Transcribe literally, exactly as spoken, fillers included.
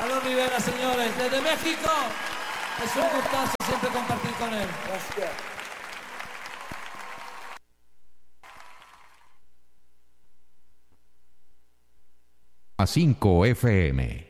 Carlos Rivera, señores, desde México. Es un gustazo siempre compartir con él. Gracias. A cinco F M.